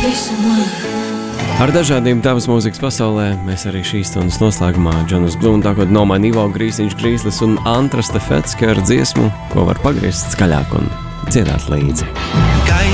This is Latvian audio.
Ar dažādiem tavas mūzikas pasaulē mēs arī šīs stundas noslēgumā Jonas Blum, tākot Nomai Nivo, Grīsniņš Grīslis un Antra Stefetska ar dziesmu, ko var pagriezt skaļāk un dziedāt līdzi.